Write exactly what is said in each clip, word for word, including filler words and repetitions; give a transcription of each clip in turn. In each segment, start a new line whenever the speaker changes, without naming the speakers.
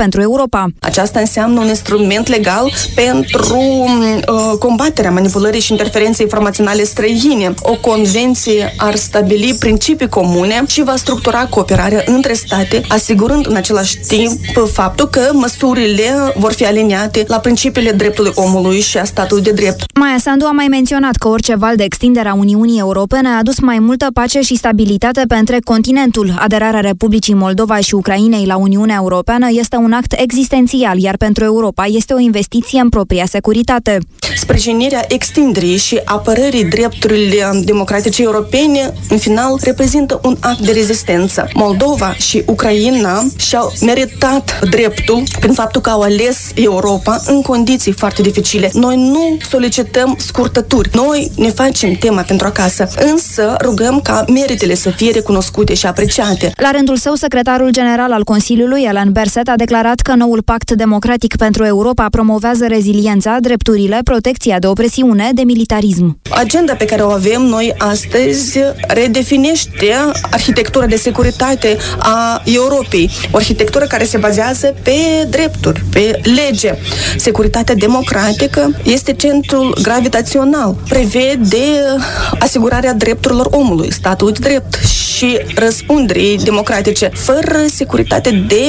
pentru Europa.
Aceasta înseamnă un instrument legal pentru uh, combaterea manipulării și interferenței informaționale străine. O convenție ar stabili principii comune și va structura cooperarea între state, asigurând în același timp faptul că măsurile vor fi aliniate la principiile dreptului omului și a statului de drept.
Maia Sandu a mai menționat că orice val de extindere a Uniunii Europene a adus mai multă pace și stabilitate pe întreg continentul. Aderarea Republicii Moldova și Ucrainei la Uniunea Europeană este un act existențial, iar pentru Europa este o investiție în propria securitate.
Sprijinirea extinderii și apărării drepturilor democratice europene, în final, reprezintă un act de rezistență. Moldova și Ucraina și-au meritat dreptul prin faptul că au ales Europa în condiții foarte dificile. Noi nu solicităm scurtături. Noi ne facem tema pentru acasă, însă rugăm ca meritele să fie recunoscute și apreciate.
La rândul său, secretarul general al Consiliului, Alain Berset, a declarat că noul pact democratic pentru Europa promovează reziliența, drepturile, protecția de opresiune, de militarism.
Agenda pe care o avem noi astăzi redefinește arhitectura de securitate a Europei, o arhitectură care se bazează pe drepturi, pe lege. Securitatea democratică este centrul gravitațional, prevede asigurarea drepturilor omului, statului de drept și răspunderii democratice. Fără securitate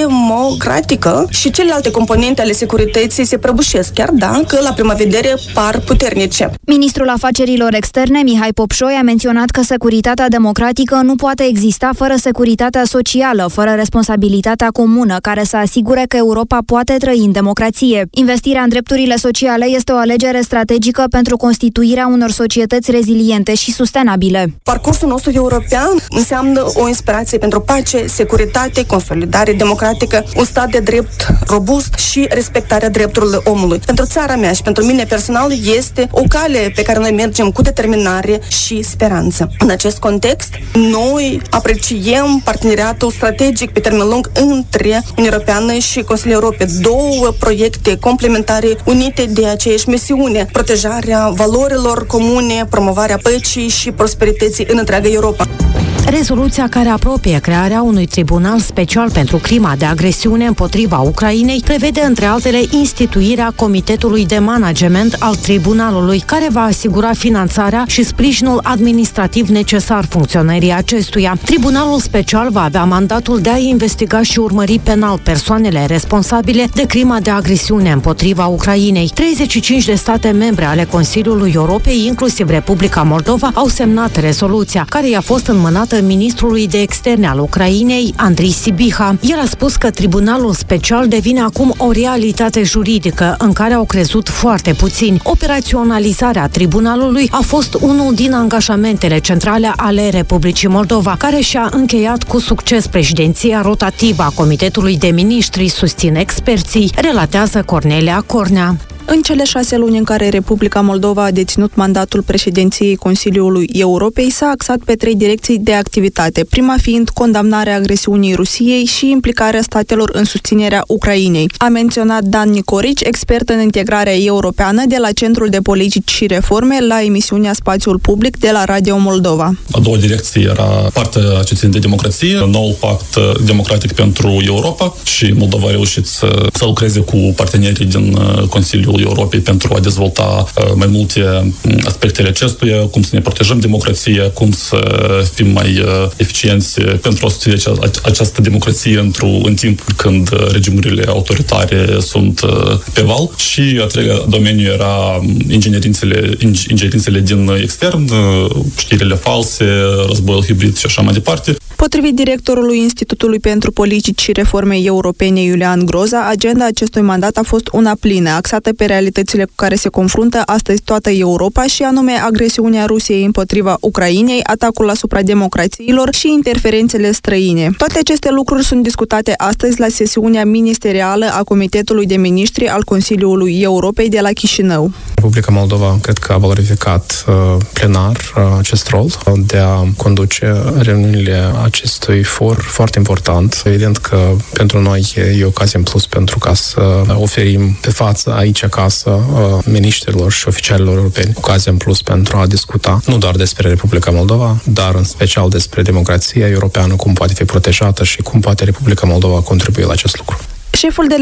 democratică și celelalte componente ale securității se prăbușesc, chiar dacă la prima vedere par puternice.
Ministrul Afacerilor Externe, Mihai Popșoi, a menționat că securitatea democratică nu poate exista fără securitatea socială, fără responsabilitatea comună, care să asigure că Europa poate trăi în democrație. Investirea în drepturile sociale este o alegere strategică pentru constituirea unor societăți reziliente și sustenabile.
Parcursul nostru european înseamnă o inspirație pentru pace, securitate, consolidare democratică, un stat de drept robust și respectarea drepturilor omului. Pentru țara mea și pentru mine personal este o cale pe care noi mergem cu determinare și speranță. În acest context, noi apreciem parteneriatul strategic pe termen lung între Uniunea Europeană și Consiliul Europei. Două proiecte complementare unite de aceeași misiune: protejarea valorilor comune, promovarea păcii și prosperității în întreaga Europa.
Rezoluția care apropie crearea unui tribunal special pentru crima de agresiune împotriva Ucrainei prevede, între altele, instituirea Comitetului de Management al Tribunalului, care va asigura finanțarea și sprijinul administrativ necesar funcționării acestuia. Tribunalul special va avea mandatul de a investiga și urmări penal persoanele responsabile de crima de agresiune împotriva Ucrainei. treizeci și cinci de state membre ale Consiliului Europei, inclusiv Republica Moldova, au semnat rezoluția, care i-a fost înmânată ministrului de externe al Ucrainei, Andrei Sibiha. El a spus că tribunalul special devine acum o realitate juridică în care au crezut foarte puțini. Operaționalizarea tribunalului a fost unul din angajamentele centrale ale Republicii Moldova, care și-a încheiat cu succes președinția rotativă a Comitetului de Miniștri, susțin experții, relatează Cornelia Cornea.
În cele șase luni în care Republica Moldova a deținut mandatul președinției Consiliului Europei, s-a axat pe trei direcții de activitate, prima fiind condamnarea agresiunii Rusiei și implicarea statelor în susținerea Ucrainei. A menționat Dan Nicorici, expert în integrarea europeană de la Centrul de Politici și Reforme, la emisiunea Spațiul Public de la Radio Moldova.
A doua direcție era partea ce ține de democrație, noul pact democratic pentru Europa, și Moldova a reușit să, să lucreze cu partenerii din Consiliul Europei pentru a dezvolta uh, mai multe aspectele acestuia, cum să ne protejăm democrația, cum să fim mai uh, eficienți pentru a susține acea, această democrație într-un, în timp când regimurile autoritare sunt uh, pe val. Și a treilea domeniu era ingerințele, ingerințele din extern, uh, știrile false, războiul hibrid și așa mai departe.
Potrivit directorului Institutului pentru Politici și Reforme Europene, Iulian Groza, agenda acestui mandat a fost una plină, axată pe realitățile cu care se confruntă astăzi toată Europa, și anume agresiunea Rusiei împotriva Ucrainei, atacul asupra democrațiilor și interferențele străine. Toate aceste lucruri sunt discutate astăzi la sesiunea ministerială a Comitetului de Miniștri al Consiliului Europei de la Chișinău.
Republica Moldova cred că a valorificat uh, plenar uh, acest rol de a conduce reuniunile acestui for foarte important. Evident că pentru noi e o ocazie în plus pentru ca să oferim pe față aici acasă miniștrilor și oficialilor europeni ocazia în plus pentru a discuta nu doar despre Republica Moldova, dar în special despre democrația europeană, cum poate fi protejată și cum poate Republica Moldova contribui la acest lucru.
Șeful de